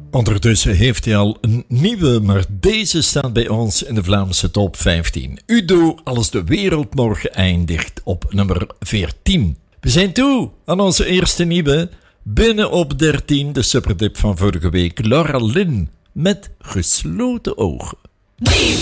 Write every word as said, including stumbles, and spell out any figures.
Ondertussen heeft hij al een nieuwe, maar deze staat bij ons in de Vlaamse top vijftien. Udo, als de wereld morgen eindigt, op nummer veertien. We zijn toe aan onze eerste nieuwe. Binnen op dertien, de superdip van vorige week, Laura Lynn met Gesloten ogen.